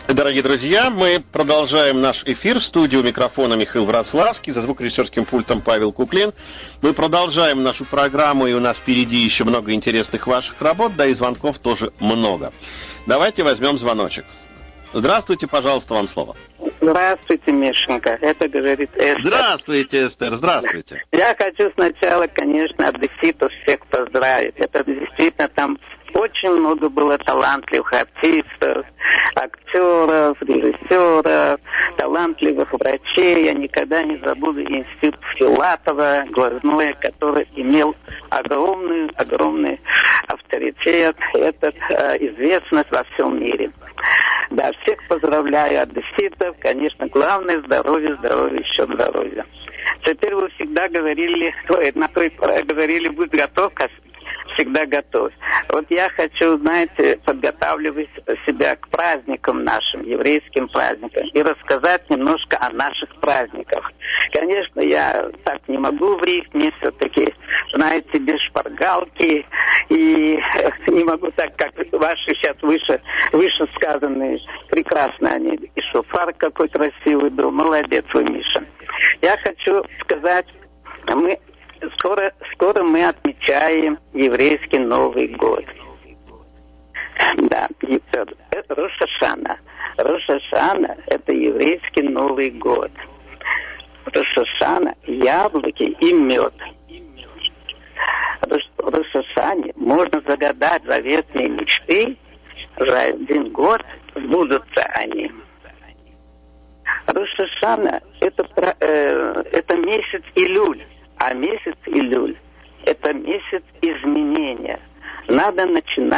Дорогие друзья, мы продолжаем наш эфир. В студии у микрофона Михаил Вроцлавский, за звукорежиссерским пультом Павел Куклин. Мы продолжаем нашу программу, и у нас впереди еще много интересных ваших работ, да и звонков тоже много. Давайте возьмем звоночек. Здравствуйте, пожалуйста, вам слово. Здравствуйте, Мишенька. Это говорит Эстер. Здравствуйте, Эстер, здравствуйте. Я хочу сначала, конечно, одесситов всех поздравить. Это действительно там очень много было талантливых артистов, актеров, режиссеров, талантливых врачей. Я никогда не забуду институт Филатова, глазное, который имел огромный авторитет, известность во всем мире. Да, всех поздравляю, одесситов. Конечно, главное здоровье, еще здоровье. Теперь вы всегда говорили, говорили, будь готов, всегда готов. Вот я хочу, знаете, подготавливать себя к праздникам нашим, еврейским праздникам, и рассказать немножко о наших праздниках. Конечно, я так не могу в рифме, все-таки, знаете, без шпаргалки, и не могу так, как ваши сейчас выше сказанные, прекрасно они, и шофар какой красивый был, молодец вы, Миша. Я хочу сказать, Скоро мы отмечаем еврейский Новый год. Да, Рош ха-Шана. Рош ха-Шана – это еврейский Новый год. Рош ха-Шана – яблоки и мед. В Рош ха-Шане можно загадать заветные мечты, за один год сбудутся они. Рош ха-Шана – это месяц Илюль. А месяц Илюль – это месяц изменения. Надо начинать